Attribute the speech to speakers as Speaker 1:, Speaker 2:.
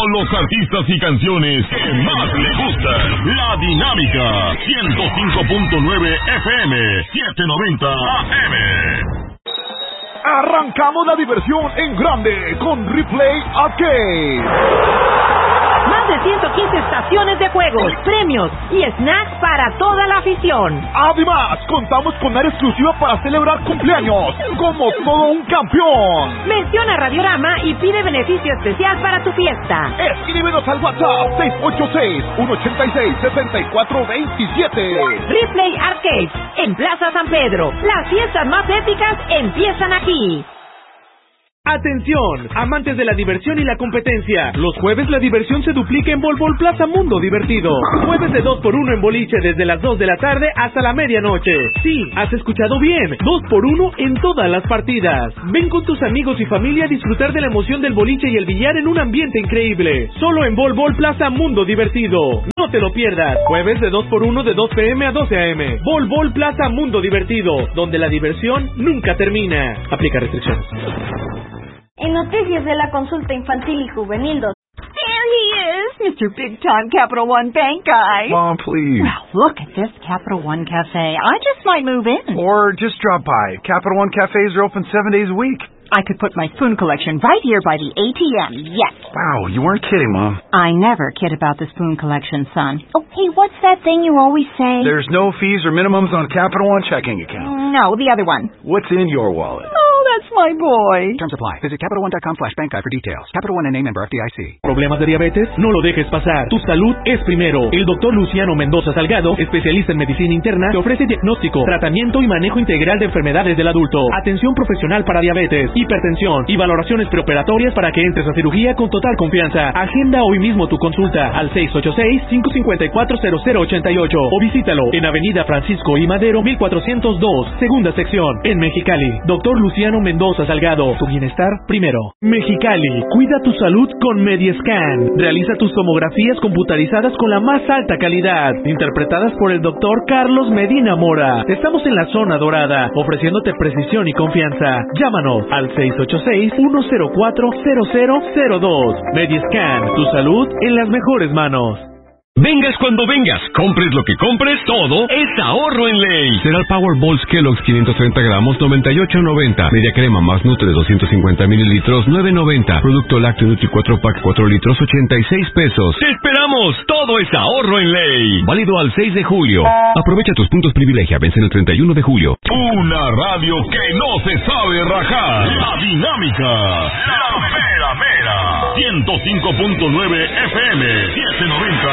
Speaker 1: con los artistas y canciones que más le gustan. La Dinámica, 105.9 FM, 790 AM.
Speaker 2: Arrancamos la diversión en grande con Replay Arcade.
Speaker 3: Más de 115 estaciones de juegos, premios y snacks para toda la afición.
Speaker 2: Además, contamos con área exclusiva para celebrar cumpleaños, como todo un campeón.
Speaker 3: Menciona Radiorama y pide beneficio especial para tu fiesta.
Speaker 2: Escríbenos al WhatsApp 686-186-7427.
Speaker 3: Replay Arcade, en Plaza San Pedro. Las fiestas más épicas empiezan aquí.
Speaker 4: ¡Atención! Amantes de la diversión y la competencia. Los jueves la diversión se duplica en Bol Bol Plaza Mundo Divertido. Jueves de 2x1 en boliche desde las 2 de la tarde hasta la medianoche. Sí, has escuchado bien. 2x1 en todas las partidas. Ven con tus amigos y familia a disfrutar de la emoción del boliche y el billar en un ambiente increíble. Solo en Bol Bol Plaza Mundo Divertido. No te lo pierdas. Jueves de 2x1 de 2 p.m. a 12 a.m. Bol Bol Plaza Mundo Divertido, donde la diversión nunca termina. Aplica restricciones.
Speaker 5: En noticias de la consulta infantil y juvenil,
Speaker 6: There he is, Mr. Big Time Capital One Bank guy.
Speaker 7: Mom, please.
Speaker 6: Well, look at this Capital One Cafe. I just might move in.
Speaker 7: Or just drop by. Capital One cafes are open 7 days a week.
Speaker 6: I could put my spoon collection right here by the ATM, yes.
Speaker 7: Wow, you weren't kidding, Mom.
Speaker 6: I never kid about the spoon collection, son. Oh, hey, what's that thing you always say?
Speaker 7: There's no fees or minimums on Capital One checking accounts.
Speaker 6: No, the other one.
Speaker 7: What's in your wallet?
Speaker 6: Oh, that's my boy.
Speaker 8: Terms apply. Visit CapitalOne.com/bank guide for details. Capital One NA, member FDIC.
Speaker 4: ¿Problemas de diabetes? No lo dejes pasar. Tu salud es primero. El doctor Luciano Mendoza Salgado, especialista en medicina interna, te ofrece diagnóstico, tratamiento y manejo integral de enfermedades del adulto, atención profesional para diabetes, hipertensión y valoraciones preoperatorias para que entres a cirugía con total confianza. Agenda hoy mismo tu consulta al 686-554-0088 o visítalo en Avenida Francisco I. Madero, 1402, segunda sección, en Mexicali. Doctor Luciano Mendoza Salgado, tu bienestar primero. Mexicali, cuida tu salud con Mediescan. Realiza tus tomografías computarizadas con la más alta calidad, interpretadas por el doctor Carlos Medina Mora. Estamos en la zona dorada, ofreciéndote precisión y confianza. Llámanos al 686-104-0002. Mediescan, tu salud en las mejores manos.
Speaker 1: Vengas cuando vengas, compres lo que compres, todo es ahorro en ley. Cereal Power Balls Kellogg's 530 gramos, 98.90. Media crema más Nutre 250 mililitros, 9.90. Producto lácteo Nutri 4 pack 4 litros, 86 pesos. ¡Te esperamos! Todo es ahorro en ley. Válido al 6 de julio. Aprovecha tus puntos privilegia, vencen el 31 de julio. Una radio que no se sabe rajar. La Dinámica. La mera mera. 105.9 FM, 790